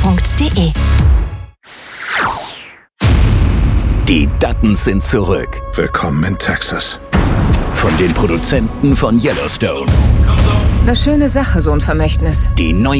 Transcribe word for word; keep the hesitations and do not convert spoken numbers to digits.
punkt de. Die Duttons sind zurück. Willkommen in Texas. Von den Produzenten von Yellowstone. Eine schöne Sache, so ein Vermächtnis. Die neue